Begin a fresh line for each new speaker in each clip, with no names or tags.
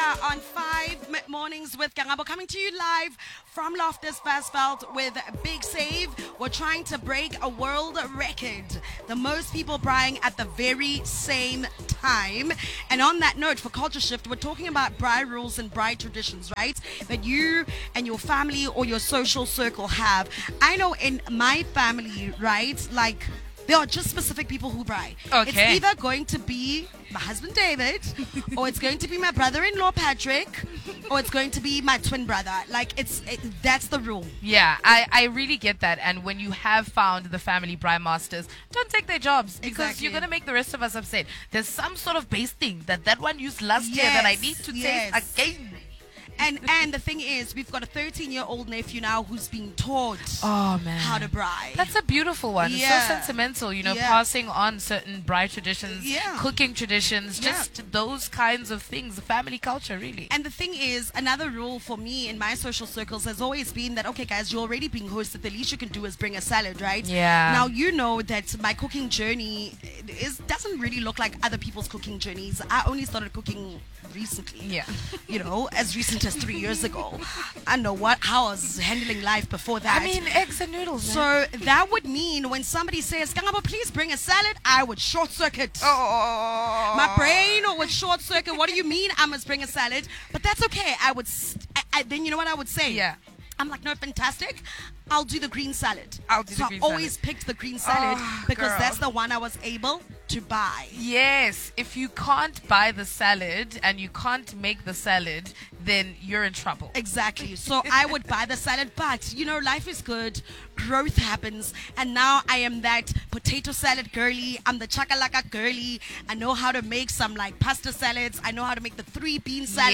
on 5 mornings with Kangabo, coming to you live from Loftus Versfeld with Big Save. We're trying to break a world record. The most people braaiing at the very same time. And on that note, for Culture Shift, we're talking about braai rules and braai traditions, right? That you and your family or your social circle have. I know in my family, right, like there are just specific people who braai.
Okay.
It's either going to be my husband David, or it's going to be my brother-in-law Patrick, or it's going to be my twin brother. Like that's the rule.
Yeah, I really get that. And when you have found the family braai masters, don't take their jobs because
Exactly.
you're going to make the rest of us upset. There's some sort of base thing that one used last year that I need to
Yes.
taste again.
And the thing is, we've got a 13-year-old nephew now who's being taught
Oh, man.
how to braai.
That's a beautiful one. It's
Yeah.
so sentimental,
Yeah.
passing on certain braai traditions,
Yeah.
cooking traditions,
Yeah.
just those kinds of things, the family culture, really.
And the thing is, another rule for me in my social circles has always been that, okay, guys, you're already being hosted. The least you can do is bring a salad, right?
Yeah.
Now, you know that my cooking journey doesn't really look like other people's cooking journeys. I only started cooking recently.
Yeah.
As recent as 3 years ago. I know how I was handling life before that.
I mean, eggs and noodles, man.
So that would mean when somebody says, Kangabo, please bring a salad, I would short circuit.
Oh.
My brain would short circuit. What do you mean I must bring a salad? But that's okay. Then you know what I would say?
Yeah.
I'm like, no, fantastic. I'll do the green salad.
I'll do the green
So I always
salad.
picked the green salad because
girl.
that's the one I was able to buy.
Yes, if you can't buy the salad and you can't make the salad, then you're in trouble.
Exactly. So I would buy the salad, but life is good. Growth happens, and now I am that potato salad girly. I'm the chakalaka girly. I know how to make some like pasta salads. I know how to make the 3-bean salad.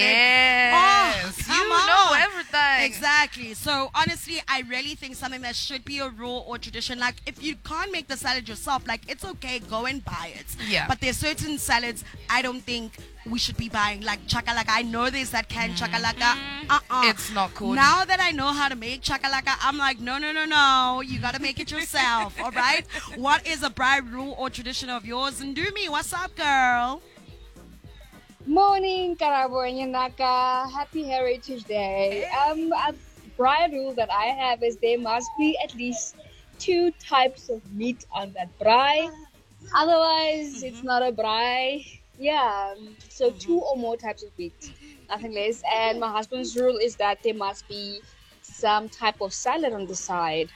Yes,
come
you
on.
know everything.
Exactly. So honestly, I really think something that should be a rule or tradition. Like if you can't make the salad yourself, like it's okay, go and buy it.
Yeah.
But there's certain salads I don't think we should be buying, like chakalaka. I know there's that canned chakalaka.
It's not cool.
Now that I know how to make chakalaka, I'm like, no. You got to make it yourself, all right? What is a braai rule or tradition of yours? And do me, what's up, girl?
Morning, Karabo and Yanaka. Happy Heritage Day. A braai rule that I have is there must be at least 2 types of meat on that braai. Otherwise, it's not a braai. Yeah, so 2 or more types of meat, nothing less. And my husband's rule is that there must be some type of salad on the side.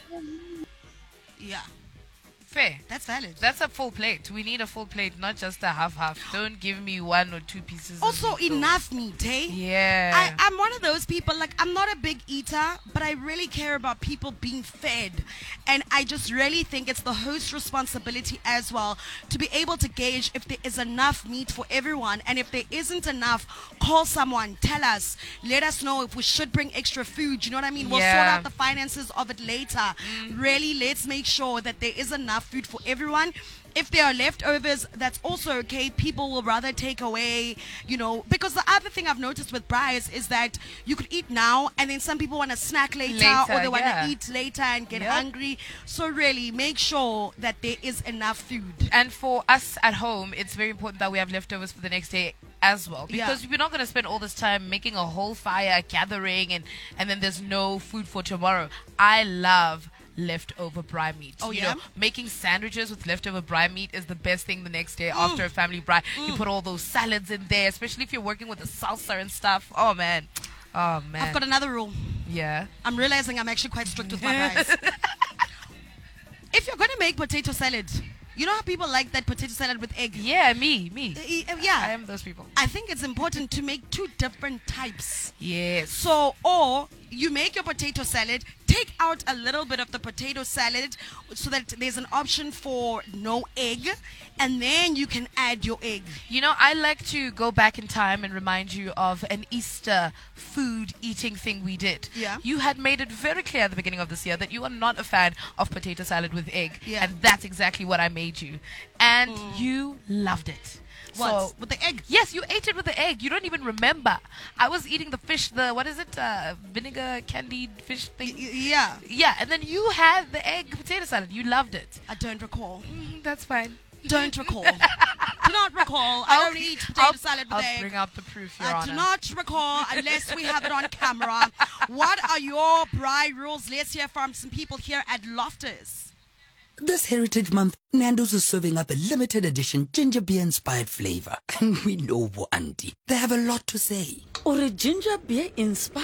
Yeah,
Fair.
that's valid.
That's a full plate. We need a full plate, not just a half. Don't give me 1 or 2 pieces.
Also,
of meat, though.
enough meat, eh?
Yeah.
I'm one of those people, like, I'm not a big eater, but I really care about people being fed. And I just really think it's the host's responsibility as well to be able to gauge if there is enough meat for everyone. And if there isn't enough, call someone, tell us, let us know if we should bring extra food. You know what I mean? We'll sort
Yeah.
out the finances of it later. Really, let's make sure that there is enough food for everyone. If there are leftovers, that's also okay. People will rather take away, because the other thing I've noticed with braais is that you could eat now and then some people want to snack later or they want to
yeah.
eat later and get
Yep.
hungry. So really make sure that there is enough food.
And for us at home, it's very important that we have leftovers for the next day as well. Because we're not going to spend all this time making a whole fire, gathering, and then there's no food for tomorrow. I love leftover braai meat.
Oh,
You
yeah?
know, making sandwiches with leftover braai meat is the best thing the next day after a family braai. You put all those salads in there, especially if you're working with the salsa and stuff. Oh, man.
I've got another rule.
Yeah.
I'm realizing I'm actually quite strict with my braais. If you're going to make potato salad, you know how people like that potato salad with egg?
Yeah, me.
Yeah.
I am those people.
I think it's important to make 2 different types.
Yes.
So, or you make your potato salad, take out a little bit of the potato salad so that there's an option for no egg, and then you can add your egg.
You know, I like to go back in time and remind you of an Easter food eating thing we did.
Yeah.
You had made it very clear at the beginning of this year that you are not a fan of potato salad with egg.
Yeah.
And that's exactly what I made you. And you loved it.
What?
So,
With the egg?
yes, you ate it with the egg. You don't even remember. I was eating the fish, what is it? Vinegar candied fish thing?
Yeah.
Yeah, and then you had the egg potato salad. You loved it.
I don't recall.
That's fine.
Don't recall. do not recall. I don't eat potato salad with
I'll
egg.
bring out the proof, Your
I
Honor.
do not recall unless we have it on camera. What are your bride rules? Let's hear from some people here at Loftus.
This Heritage Month, Nando's is serving up a limited edition ginger beer inspired flavor. And we know, Auntie, they have a lot to say.
Or a ginger beer inspired